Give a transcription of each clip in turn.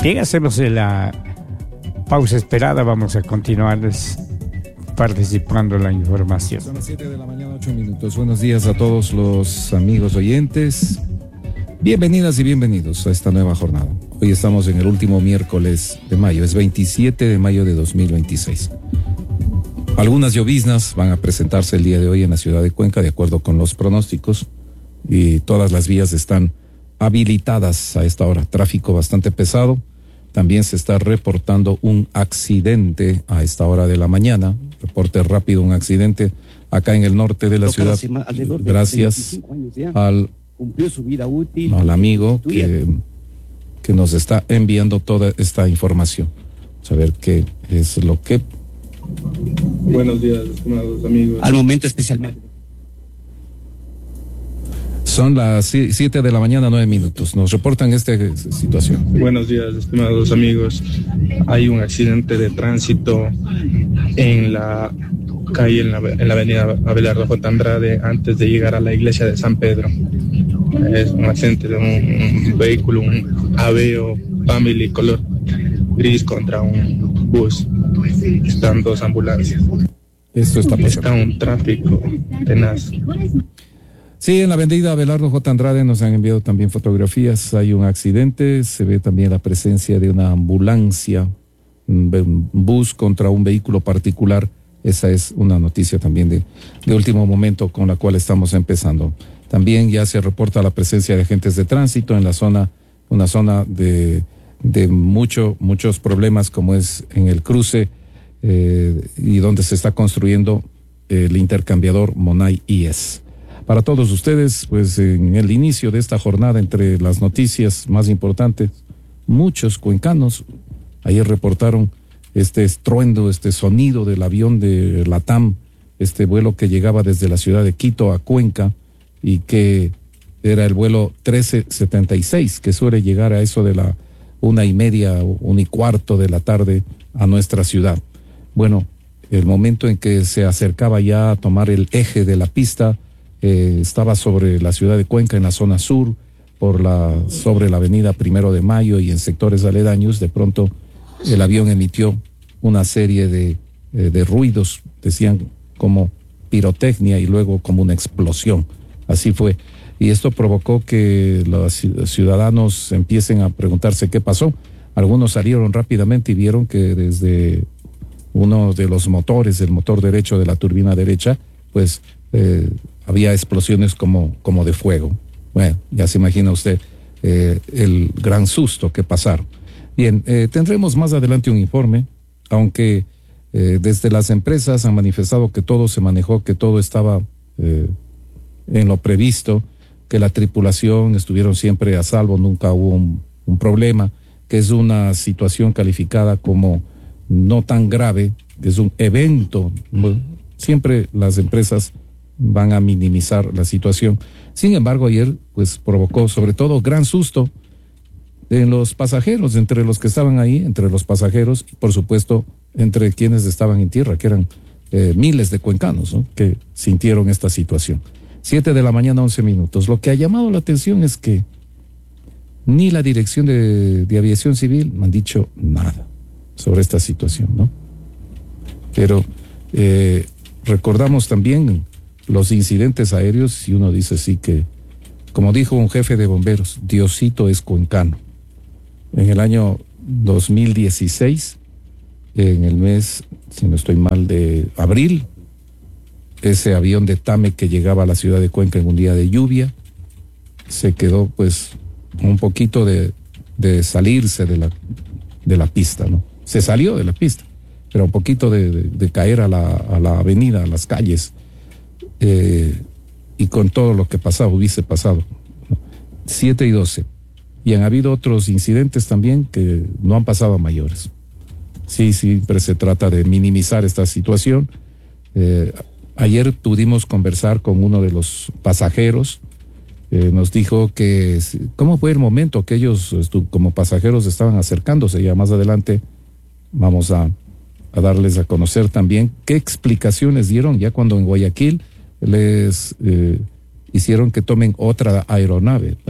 Bien, hacemos la pausa esperada. Vamos a continuar participando en la información. Son las 7 de la mañana, 8 minutos. Buenos días a todos los amigos oyentes. Bienvenidas y bienvenidos a esta nueva jornada. Hoy estamos en el último miércoles de mayo, es 27 de mayo de 2026. Algunas lloviznas van a presentarse el día de hoy en la ciudad de Cuenca, de acuerdo con los pronósticos, y todas las vías están habilitadas a esta hora. Tráfico bastante pesado. También se está reportando un accidente a esta hora de la mañana. Reporte rápido, un accidente acá en el norte de la ciudad. Gracias al amigo que nos está enviando toda esta información. Saber qué es lo que... Buenos días, estimados amigos. Al momento especialmente. Son las 7 de la mañana, 9 minutos. Nos reportan esta situación. Buenos días, estimados amigos. Hay un accidente de tránsito en la calle, en la avenida Abelardo J. Andrade, antes de llegar a la iglesia de San Pedro. Es un accidente de un vehículo, un Aveo Family color gris contra un bus. Están dos ambulancias. Esto está pasando. Está un tráfico tenaz. Sí, en la avenida Abelardo J. Andrade nos han enviado también fotografías. Hay un accidente, se ve también la presencia de una ambulancia, un bus contra un vehículo particular. Esa es una noticia también de último momento con la cual estamos empezando. También ya se reporta la presencia de agentes de tránsito en la zona, una zona de muchos problemas, como es en el cruce y donde se está construyendo el intercambiador Monay IES. Para todos ustedes, pues en el inicio de esta jornada, entre las noticias más importantes, muchos cuencanos ayer reportaron este estruendo, este sonido del avión de LATAM, este vuelo que llegaba desde la ciudad de Quito a Cuenca y que era el vuelo 1376, que suele llegar a eso de la 1:30, 1:15 de la tarde a nuestra ciudad. Bueno, el momento en que se acercaba ya a tomar el eje de la pista, estaba sobre la ciudad de Cuenca, en la zona sur, sobre la avenida 1 de Mayo y en sectores aledaños. De pronto el avión emitió una serie de ruidos, decían como pirotecnia y luego como una explosión. Así fue. Y esto provocó que los ciudadanos empiecen a preguntarse qué pasó. Algunos salieron rápidamente y vieron que desde uno de los motores, el motor derecho de la turbina derecha, pues había explosiones como de fuego. Bueno, ya se imagina usted el gran susto que pasaron. Bien, tendremos más adelante un informe, aunque desde las empresas han manifestado que todo se manejó, que todo estaba en lo previsto, que la tripulación estuvieron siempre a salvo, nunca hubo un problema, que es una situación calificada como no tan grave, que es un evento. Siempre las empresas van a minimizar la situación. Sin embargo, ayer pues provocó sobre todo gran susto en los pasajeros, entre los que estaban ahí, entre los pasajeros y por supuesto entre quienes estaban en tierra, que eran miles de cuencanos, ¿no?, que sintieron esta situación. 7 de la mañana, 11 minutos. Lo que ha llamado la atención es que ni la Dirección de Aviación Civil me han dicho nada sobre esta situación, ¿no? Pero recordamos también los incidentes aéreos y uno dice sí que, como dijo un jefe de bomberos, Diosito es cuencano. En el año 2016, en el mes, si no estoy mal, de abril, ese avión de TAME que llegaba a la ciudad de Cuenca en un día de lluvia, se quedó pues un poquito de salirse de la pista, ¿no? Se salió de la pista, pero un poquito de caer a la avenida, a las calles, y con todo lo que hubiese pasado. 7:12. Y han habido otros incidentes también que no han pasado a mayores. Sí, siempre se trata de minimizar esta situación. Ayer pudimos conversar con uno de los pasajeros. Nos dijo que cómo fue el momento que ellos como pasajeros estaban acercándose. Ya más adelante vamos a darles a conocer también qué explicaciones dieron ya cuando en Guayaquil les hicieron que tomen otra aeronave. Bueno,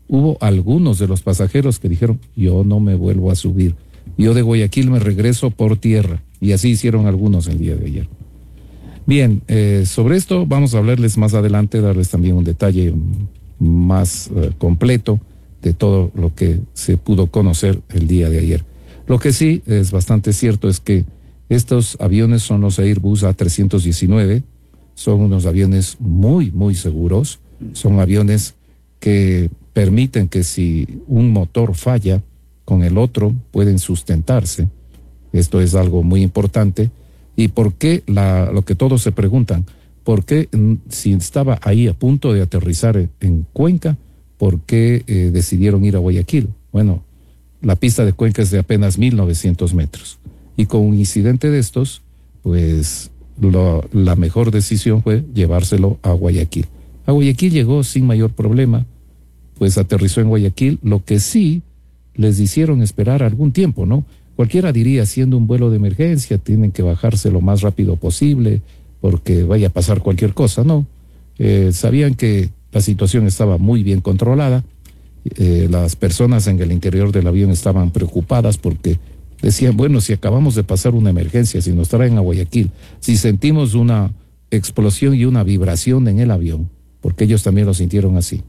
hubo algunos de los pasajeros que dijeron, yo no me vuelvo a subir, yo de Guayaquil me regreso por tierra, y así hicieron algunos el día de ayer. Bien, sobre esto vamos a hablarles más adelante, darles también un detalle más completo de todo lo que se pudo conocer el día de ayer. Lo que sí es bastante cierto es que estos aviones son los Airbus A319, son unos aviones muy, muy seguros, son aviones que permiten que si un motor falla con el otro pueden sustentarse. Esto es algo muy importante. ¿Y por qué lo que todos se preguntan? ¿Por qué si estaba ahí a punto de aterrizar en Cuenca, por qué decidieron ir a Guayaquil? Bueno, la pista de Cuenca es de apenas 1.900 metros. Y con un incidente de estos, pues la mejor decisión fue llevárselo a Guayaquil. A Guayaquil llegó sin mayor problema, pues aterrizó en Guayaquil, lo que sí les hicieron esperar algún tiempo, ¿no? Cualquiera diría, siendo un vuelo de emergencia, tienen que bajarse lo más rápido posible porque vaya a pasar cualquier cosa, ¿no? Sabían que la situación estaba muy bien controlada, las personas en el interior del avión estaban preocupadas porque decían, bueno, si acabamos de pasar una emergencia, si nos traen a Guayaquil, si sentimos una explosión y una vibración en el avión, porque ellos también lo sintieron así,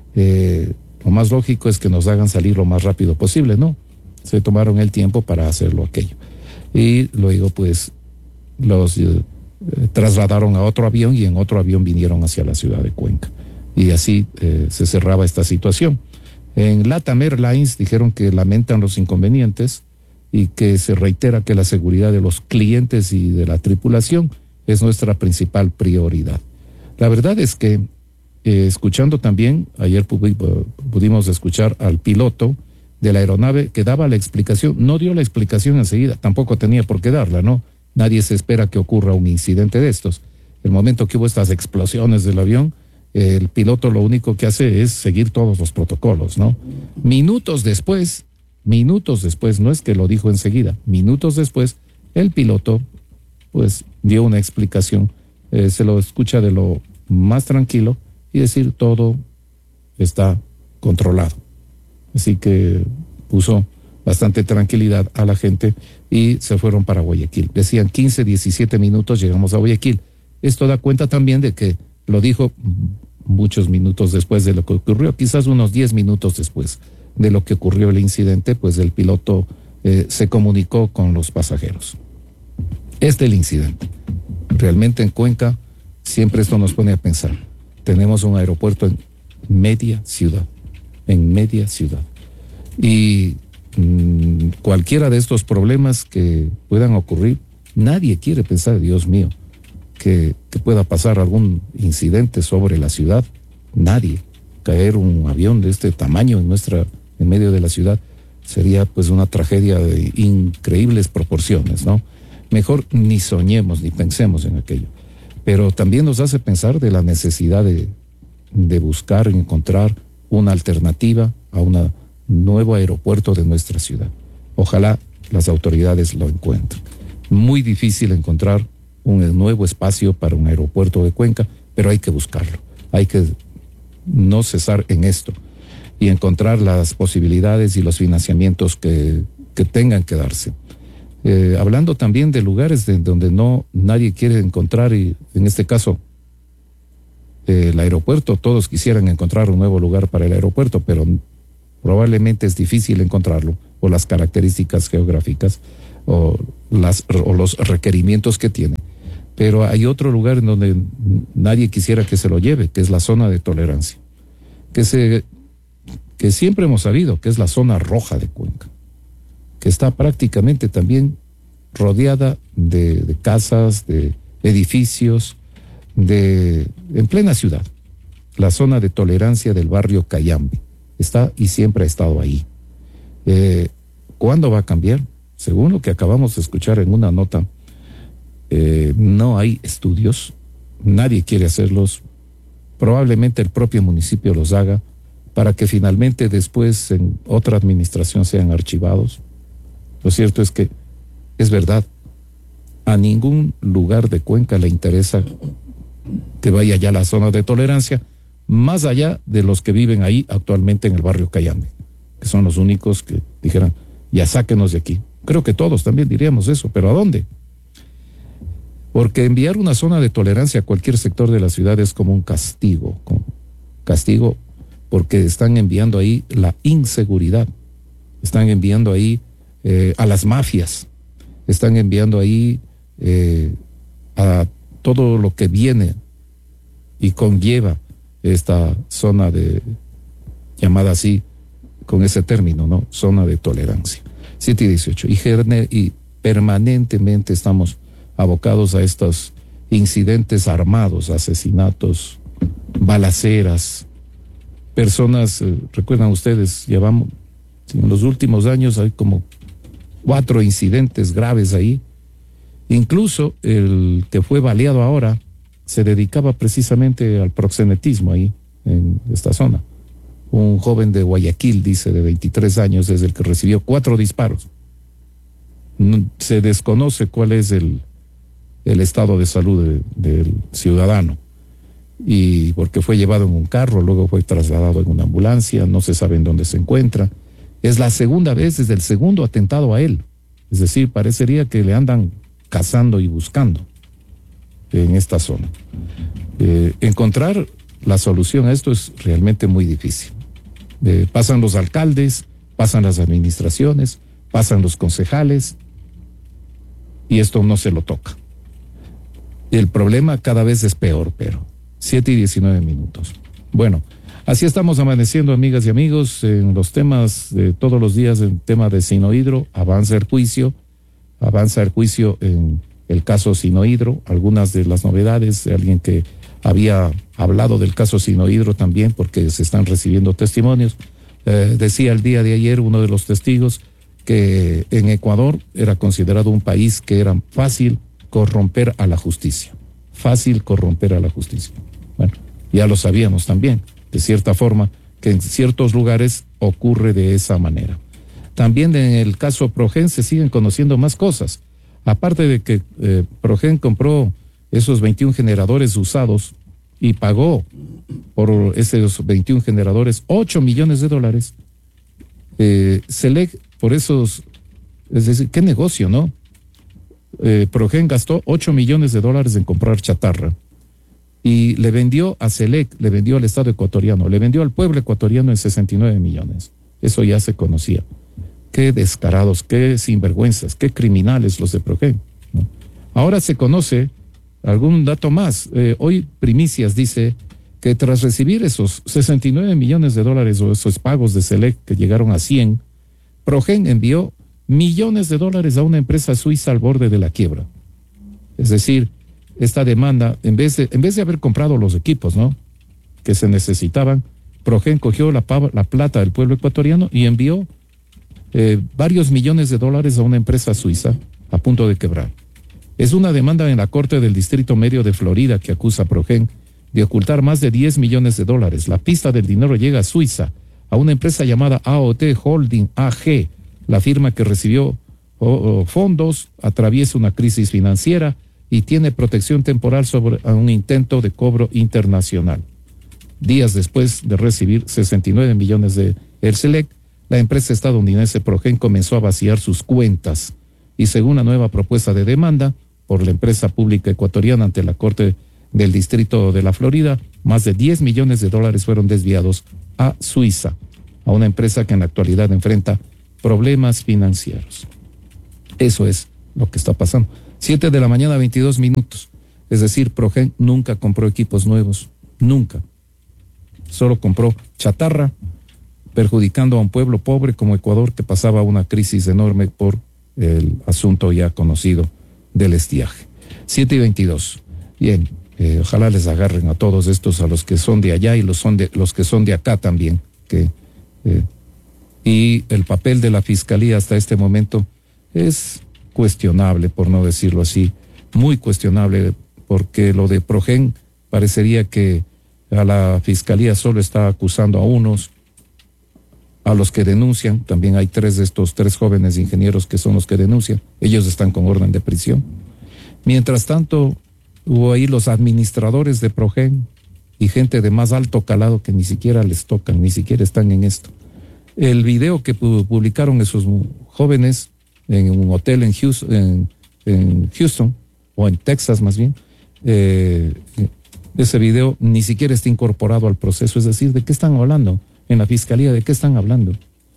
lo más lógico es que nos hagan salir lo más rápido posible, ¿no? Se tomaron el tiempo para hacerlo aquello. Y luego, pues, los trasladaron a otro avión y en otro avión vinieron hacia la ciudad de Cuenca. Y así se cerraba esta situación. En LATAM Airlines dijeron que lamentan los inconvenientes y que se reitera que la seguridad de los clientes y de la tripulación es nuestra principal prioridad. La verdad es que, escuchando también, ayer pudimos escuchar al piloto de la aeronave que daba la explicación, no dio la explicación enseguida, tampoco tenía por qué darla, ¿no? Nadie se espera que ocurra un incidente de estos. El momento que hubo estas explosiones del avión, el piloto lo único que hace es seguir todos los protocolos, ¿no? Minutos después, no es que lo dijo enseguida, minutos después, el piloto, pues, dio una explicación, se lo escucha de lo más tranquilo y decir todo está controlado. Así que puso bastante tranquilidad a la gente y se fueron para Guayaquil. Decían 15, 17 minutos llegamos a Guayaquil. Esto da cuenta también de que lo dijo muchos minutos después de lo que ocurrió, quizás unos 10 minutos después de lo que ocurrió el incidente, pues el piloto se comunicó con los pasajeros. El incidente. Realmente en Cuenca, siempre esto nos pone a pensar. Tenemos un aeropuerto en media ciudad. Y cualquiera de estos problemas que puedan ocurrir, nadie quiere pensar, Dios mío, que pueda pasar algún incidente sobre la ciudad. Nadie. Caer un avión de este tamaño en medio de la ciudad sería pues una tragedia de increíbles proporciones, ¿no? Mejor ni soñemos ni pensemos en aquello. Pero también nos hace pensar de la necesidad de buscar, encontrar una alternativa a un nuevo aeropuerto de nuestra ciudad. Ojalá las autoridades lo encuentren. Muy difícil encontrar un nuevo espacio para un aeropuerto de Cuenca, pero hay que buscarlo. Hay que no cesar en esto y encontrar las posibilidades y los financiamientos que tengan que darse. Hablando también de lugares donde nadie quiere encontrar, y en este caso el aeropuerto, todos quisieran encontrar un nuevo lugar para el aeropuerto, pero probablemente es difícil encontrarlo por las características geográficas o los requerimientos que tiene. Pero hay otro lugar en donde nadie quisiera que se lo lleve, que es la zona de tolerancia, que siempre hemos sabido que es la zona roja de Cuenca, que está prácticamente también rodeada de casas, de edificios, en plena ciudad. La zona de tolerancia del barrio Cayambe está y siempre ha estado ahí. ¿Cuándo va a cambiar? Según lo que acabamos de escuchar en una nota, no hay estudios, nadie quiere hacerlos, probablemente el propio municipio los haga para que finalmente después en otra administración sean archivados. Lo cierto es que es verdad, a ningún lugar de Cuenca le interesa que vaya ya a la zona de tolerancia, más allá de los que viven ahí actualmente en el barrio Cayambe, que son los únicos que dijeran, ya sáquenos de aquí. Creo que todos también diríamos eso, pero ¿a dónde? Porque enviar una zona de tolerancia a cualquier sector de la ciudad es como un castigo porque están enviando ahí la inseguridad, están enviando ahí a las mafias, están enviando ahí a todo lo que viene y conlleva esta zona llamada así, con ese término, ¿no? Zona de tolerancia. 7:18. Y permanentemente estamos abocados a estos incidentes armados, asesinatos, balaceras. Personas, recuerdan ustedes, en los últimos años hay como 4 incidentes graves ahí. Incluso el que fue baleado ahora se dedicaba precisamente al proxenetismo ahí, en esta zona. Un joven de Guayaquil, dice, de 23 años, es el que recibió 4 disparos. Se desconoce cuál es el estado de salud del ciudadano, y porque fue llevado en un carro, luego fue trasladado en una ambulancia, no se sabe en dónde se encuentra. Es la segunda vez desde el segundo atentado a él. Es decir, parecería que le andan cazando y buscando en esta zona. Encontrar la solución a esto es realmente muy difícil. Pasan los alcaldes, pasan las administraciones, pasan los concejales, y esto no se lo toca. El problema cada vez es peor, pero 7:19. Bueno, así estamos amaneciendo, amigas y amigos, en los temas de todos los días. En tema de Sinohidro, avanza el juicio en el caso Sinohidro. Algunas de las novedades, alguien que había hablado del caso Sinohidro también, porque se están recibiendo testimonios. Decía el día de ayer uno de los testigos que en Ecuador era considerado un país que era fácil corromper a la justicia. Bueno, ya lo sabíamos también, de cierta forma, que en ciertos lugares ocurre de esa manera. También en el caso Progen se siguen conociendo más cosas. Aparte de que Progen compró esos 21 generadores usados y pagó por esos 21 generadores $8 millones. Selec, por esos, es decir, qué negocio, ¿no? Progen gastó $8 millones en comprar chatarra y le vendió a Selec, le vendió al Estado ecuatoriano, le vendió al pueblo ecuatoriano en 69 millones. Eso ya se conocía. Qué descarados, qué sinvergüenzas, qué criminales los de Progen, ¿no? Ahora se conoce algún dato más. Hoy Primicias dice que tras recibir esos 69 millones o esos pagos de Selec que llegaron a 100, Progen envió millones de dólares a una empresa suiza al borde de la quiebra. Es decir, esta demanda, en vez de haber comprado los equipos, ¿no?, que se necesitaban, Progen cogió la plata del pueblo ecuatoriano y envió varios millones de dólares a una empresa suiza a punto de quebrar. Es una demanda en la Corte del Distrito Medio de Florida que acusa a Progen de ocultar más de $10 millones. La pista del dinero llega a Suiza, a una empresa llamada AOT Holding AG. La firma que recibió fondos atraviesa una crisis financiera y tiene protección temporal sobre un intento de cobro internacional. Días después de recibir 69 millones de Selec, la empresa estadounidense Progen comenzó a vaciar sus cuentas y, según la nueva propuesta de demanda por la empresa pública ecuatoriana ante la Corte del Distrito de la Florida, más de $10 millones fueron desviados a Suiza, a una empresa que en la actualidad enfrenta problemas financieros. Eso es lo que está pasando. 7:22 a.m. Es decir, Progen nunca compró equipos nuevos, nunca. Solo compró chatarra, perjudicando a un pueblo pobre como Ecuador, que pasaba una crisis enorme por el asunto ya conocido del estiaje. 7:22. Bien, ojalá les agarren a todos estos, a los que son de allá y los que son de acá también. Y el papel de la Fiscalía hasta este momento es cuestionable, por no decirlo así, muy cuestionable, porque lo de Progen parecería que a la Fiscalía solo está acusando a unos, a los que denuncian. También hay 3 de estos 3 jóvenes ingenieros que son los que denuncian. Ellos están con orden de prisión. Mientras tanto, hubo ahí los administradores de Progen, y gente de más alto calado que ni siquiera les tocan, ni siquiera están en esto. El video que publicaron esos jóvenes en un hotel en Houston, o en Texas más bien, ese video ni siquiera está incorporado al proceso. Es decir, ¿de qué están hablando? En la fiscalía, ¿de qué están hablando?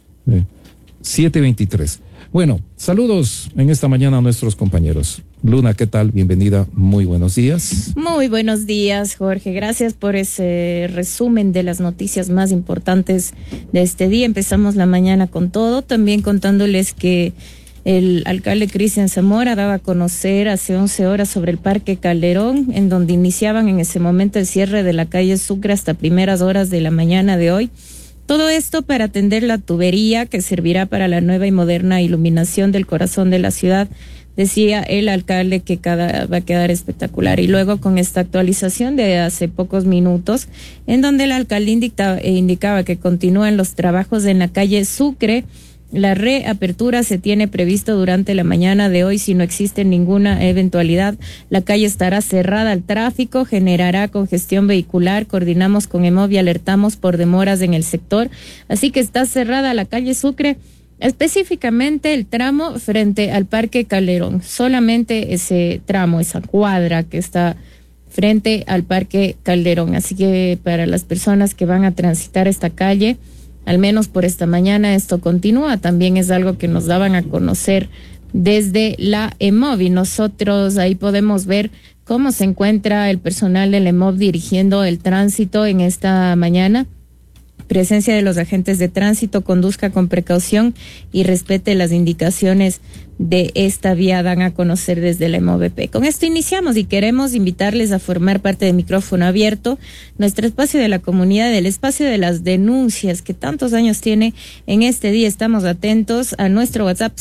7:23. Bueno, saludos en esta mañana a nuestros compañeros. Luna, ¿qué tal? Bienvenida, muy buenos días. Muy buenos días, Jorge. Gracias por ese resumen de las noticias más importantes de este día. Empezamos la mañana con todo, también contándoles que el alcalde Cristian Zamora daba a conocer hace 11 horas sobre el Parque Calderón, en donde iniciaban en ese momento el cierre de la calle Sucre hasta primeras horas de la mañana de hoy. Todo esto para atender la tubería que servirá para la nueva y moderna iluminación del corazón de la ciudad. Decía el alcalde que va a quedar espectacular. Y luego con esta actualización de hace pocos minutos, en donde el alcalde indicaba que continúan los trabajos en la calle Sucre. La reapertura se tiene previsto durante la mañana de hoy. Si no existe ninguna eventualidad, la calle estará cerrada al tráfico, generará congestión vehicular. Coordinamos con EMOV y alertamos por demoras en el sector. Así que está cerrada la calle Sucre, específicamente el tramo frente al Parque Calderón. Solamente ese tramo, esa cuadra que está frente al Parque Calderón. Así que para las personas que van a transitar esta calle, al menos por esta mañana, esto continúa. También es algo que nos daban a conocer desde la EMOV, y nosotros ahí podemos ver cómo se encuentra el personal del EMOV dirigiendo el tránsito en esta mañana. Presencia de los agentes de tránsito: conduzca con precaución y respete las indicaciones de esta vía, dan a conocer desde la EMOVP. Con esto iniciamos y queremos invitarles a formar parte de Micrófono Abierto, nuestro espacio de la comunidad, el espacio de las denuncias que tantos años tiene. En este día estamos atentos a nuestro WhatsApp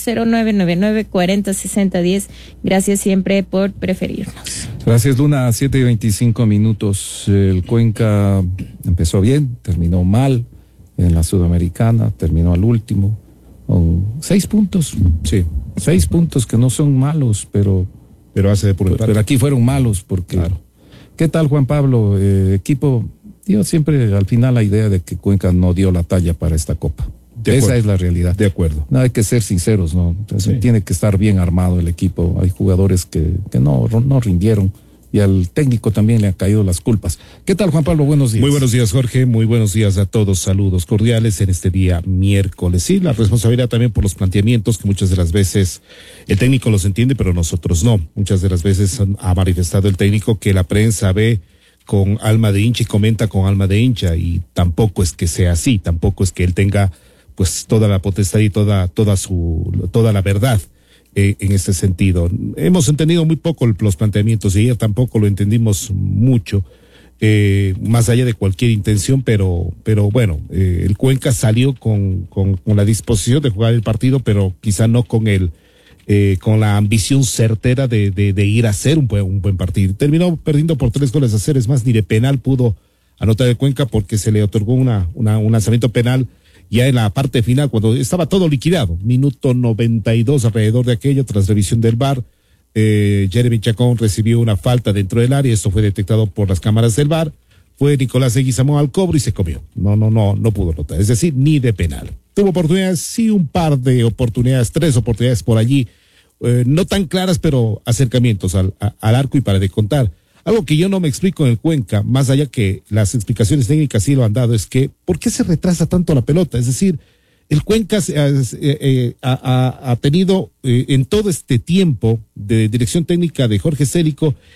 0999-406010. Gracias siempre por preferirnos. Gracias, Luna. 7:25. El Cuenca empezó bien, terminó mal en la Sudamericana, terminó al último con 6 puntos. Sí, 6 puntos que no son malos, pero hace por pero aquí fueron malos porque. Claro. ¿Qué tal, Juan Pablo? Equipo, yo siempre al final la idea de que Cuenca no dio la talla para esta Copa. Esa es la realidad. De acuerdo. No, hay que ser sinceros, ¿no? Entonces, sí. Tiene que estar bien armado el equipo. Hay jugadores que no rindieron, y al técnico también le han caído las culpas. ¿Qué tal, Juan Pablo? Buenos días. Muy buenos días, Jorge. Muy buenos días a todos. Saludos cordiales en este día miércoles. Sí, la responsabilidad también por los planteamientos que muchas de las veces el técnico los entiende, pero nosotros no. Muchas de las veces ha manifestado el técnico que la prensa ve con alma de hincha y comenta con alma de hincha, y tampoco es que sea así. Tampoco es que él tenga pues toda la potestad y toda la verdad. En este sentido, hemos entendido muy poco los planteamientos, y ayer tampoco lo entendimos mucho, más allá de cualquier intención, pero bueno, el Cuenca salió con la disposición de jugar el partido, pero quizá no con la ambición certera de ir a hacer un buen partido. Terminó perdiendo por 3-0. Es más, ni de penal pudo anotar el Cuenca, porque se le otorgó un lanzamiento penal ya en la parte final, cuando estaba todo liquidado. Minuto 92 alrededor de aquello, tras revisión del VAR, Jeremy Chacón recibió una falta dentro del área. Esto fue detectado por las cámaras del VAR. Fue Nicolás Leguizamón al cobro y se comió. No pudo anotar. Es decir, ni de penal. Tuvo oportunidades, sí, un par de oportunidades, 3 oportunidades por allí, no tan claras, pero acercamientos al arco y para de contar. Algo que yo no me explico en el Cuenca, más allá que las explicaciones técnicas sí lo han dado, es que ¿por qué se retrasa tanto la pelota? Es decir, el Cuenca ha tenido en todo este tiempo de dirección técnica de Jorge Célico